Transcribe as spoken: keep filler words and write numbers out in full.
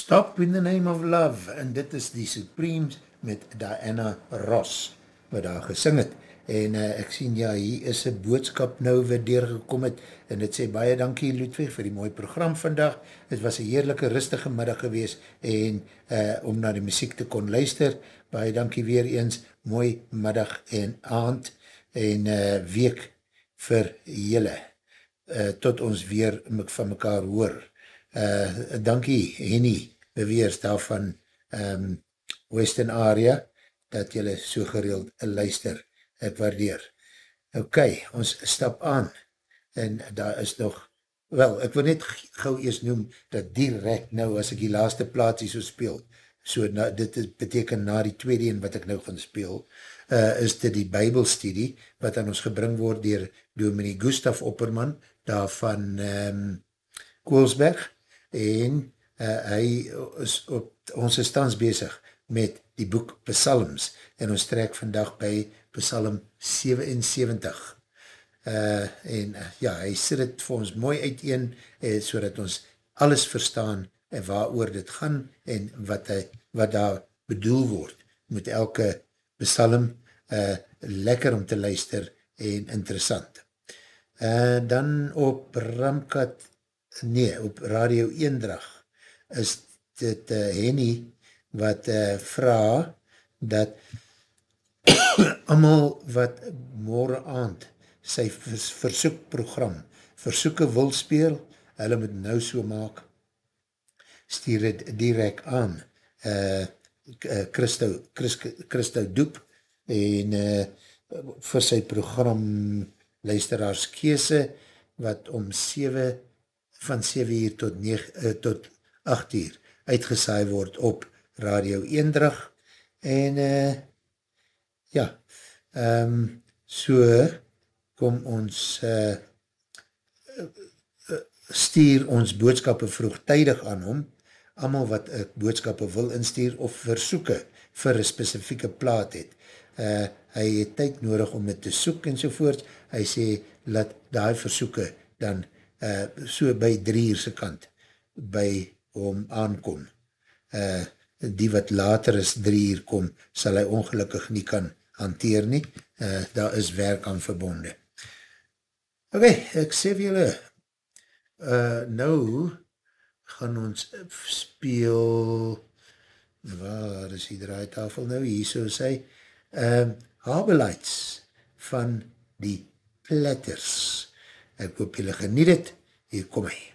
Stop in the Name of Love, en dit is die Supremes met Diana Ross, wat daar gesing het, en uh, ek sien, ja, hier is een boodskap nou wat deurgekom het, en het sê, baie dankie Ludwig vir die mooie program vandag, het was een heerlijke rustige middag gewees, en uh, om na die muziek te kon luister, baie dankie weer eens, mooi middag en aand, en uh, week vir julle, uh, tot ons weer van mekaar hoor. Uh, dankie Henny beweers daarvan um, Western Area dat jylle so gereeld luister, ek waardeer. Ok, ons stap aan en daar is nog, wel, ek wil net gauw eers noem dat direct nou as ek die laaste plaatsie so speel, so na, dit is, beteken na die tweede een wat ek nou gaan speel, uh, is dit die Bybelstudie wat aan ons gebring word dier Dominee Gustaf Opperman daar van um, Koolsberg, en uh, hy is op, ons is tans bezig met die boek Psalms, en ons trek vandag by Psalm sevenenseventig, uh, en uh, ja, hy sit het vir ons mooi uiteen, uh, so dat ons alles verstaan, en waar oor dit gaan, en wat, hy, wat daar bedoel word, met elke Psalm, uh, lekker om te luister, en interessant. Uh, dan op Ramkat Nee, op Radio Eendrag is dit uh, Henny wat uh, vraag dat allemaal wat morgen aand sy vers, versoekprogram versoeke wil speel, hulle moet nou so maak, stuur het direct aan uh, Christo, Christo, Christo Doep en uh, vir sy program luisteraars kese wat om sewe van sewe uur tot, negen, uh, tot agt uur uitgesaai word op Radio Eendrag en uh, ja um, so kom ons uh, stuur ons boodskappe vroegtydig aan hom, allemaal wat uh, boodskappe wil instuur of versoeke vir een spesifieke plaat het. Uh, hy het tyd nodig om het te soek en sovoort, hy sê, laat die versoeke dan Uh, so by drie uurse kant by hom aankom. Uh, die wat later is drie uur kom, sal hy ongelukkig nie kan hanteer nie. Uh, daar is werk aan verbonde. Ok, ek sê vir julle, uh, nou gaan ons speel, waar is die draaitafel nou, hier so sê, uh, Habelites van die Platters. Ek hoop julle geniet het, hier kom hy.